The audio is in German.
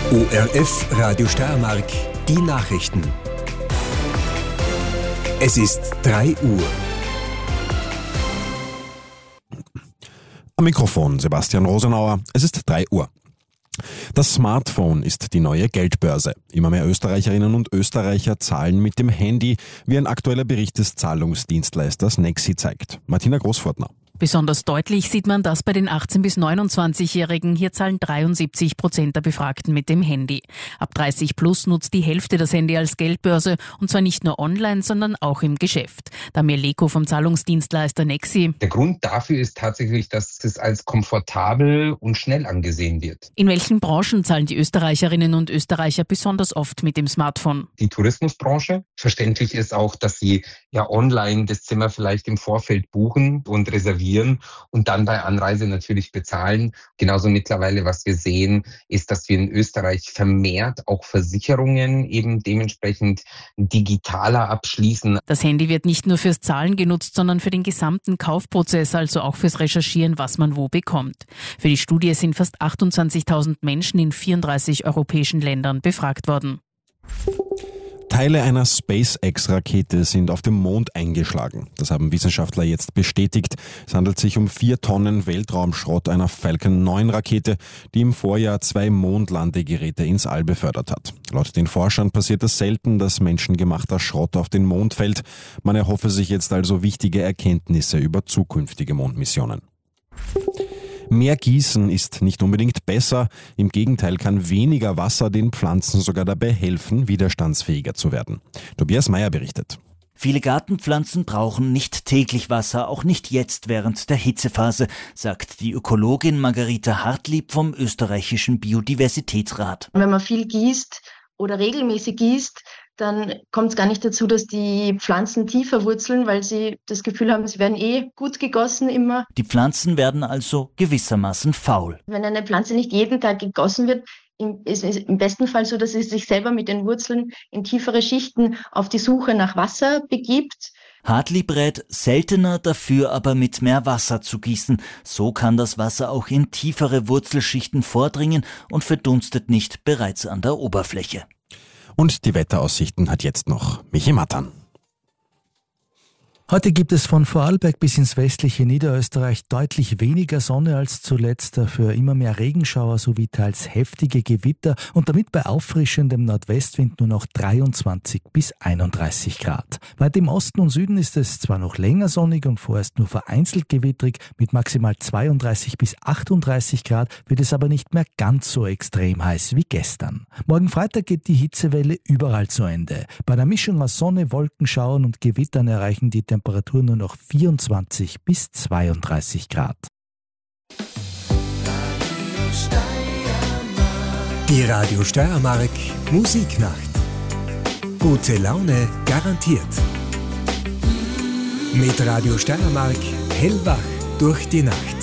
ORF Radio Steiermark, die Nachrichten. Es ist 3 Uhr. Am Mikrofon Sebastian Rosenauer. Es ist 3 Uhr. Das Smartphone ist die neue Geldbörse. Immer mehr Österreicherinnen und Österreicher zahlen mit dem Handy, wie ein aktueller Bericht des Zahlungsdienstleisters Nexi zeigt. Martina Großfortner. Besonders deutlich sieht man das bei den 18- bis 29-Jährigen. Hier zahlen 73% der Befragten mit dem Handy. Ab 30 plus nutzt die Hälfte das Handy als Geldbörse und zwar nicht nur online, sondern auch im Geschäft. Damir Leko vom Zahlungsdienstleister Nexi. Der Grund dafür ist tatsächlich, dass es als komfortabel und schnell angesehen wird. In welchen Branchen zahlen die Österreicherinnen und Österreicher besonders oft mit dem Smartphone? Die Tourismusbranche. Verständlich ist auch, dass sie online das Zimmer vielleicht im Vorfeld buchen und reservieren und dann bei Anreise natürlich bezahlen. Genauso mittlerweile, was wir sehen, ist, dass wir in Österreich vermehrt auch Versicherungen eben dementsprechend digitaler abschließen. Das Handy wird nicht nur fürs Zahlen genutzt, sondern für den gesamten Kaufprozess, also auch fürs Recherchieren, was man wo bekommt. Für die Studie sind fast 28.000 Menschen in 34 europäischen Ländern befragt worden. Teile einer SpaceX-Rakete sind auf dem Mond eingeschlagen. Das haben Wissenschaftler jetzt bestätigt. Es handelt sich um 4 Tonnen Weltraumschrott einer Falcon 9-Rakete, die im Vorjahr 2 Mondlandegeräte ins All befördert hat. Laut den Forschern passiert es selten, dass menschengemachter Schrott auf den Mond fällt. Man erhoffe sich jetzt also wichtige Erkenntnisse über zukünftige Mondmissionen. Mehr Gießen ist nicht unbedingt besser. Im Gegenteil kann weniger Wasser den Pflanzen sogar dabei helfen, widerstandsfähiger zu werden. Tobias Meyer berichtet. Viele Gartenpflanzen brauchen nicht täglich Wasser, auch nicht jetzt während der Hitzephase, sagt die Ökologin Margarita Hartlieb vom österreichischen Biodiversitätsrat. Wenn man viel gießt oder regelmäßig gießt, dann kommt es gar nicht dazu, dass die Pflanzen tiefer wurzeln, weil sie das Gefühl haben, sie werden gut gegossen immer. Die Pflanzen werden also gewissermaßen faul. Wenn eine Pflanze nicht jeden Tag gegossen wird, ist es im besten Fall so, dass sie sich selber mit den Wurzeln in tiefere Schichten auf die Suche nach Wasser begibt. Hartlieb rät, seltener dafür aber mit mehr Wasser zu gießen. So kann das Wasser auch in tiefere Wurzelschichten vordringen und verdunstet nicht bereits an der Oberfläche. Und die Wetteraussichten hat jetzt noch Michi Mattan. Heute gibt es von Vorarlberg bis ins westliche Niederösterreich deutlich weniger Sonne als zuletzt, dafür immer mehr Regenschauer sowie teils heftige Gewitter und damit bei auffrischendem Nordwestwind nur noch 23 bis 31 Grad. Weit im Osten und Süden ist es zwar noch länger sonnig und vorerst nur vereinzelt gewittrig, mit maximal 32 bis 38 Grad wird es aber nicht mehr ganz so extrem heiß wie gestern. Morgen Freitag geht die Hitzewelle überall zu Ende. Bei einer Mischung aus Sonne, Wolkenschauern und Gewittern erreichen die Temperatur nur noch 24 bis 32 Grad. Die Radio Steiermark Musiknacht. Gute Laune garantiert. Mit Radio Steiermark hellwach durch die Nacht.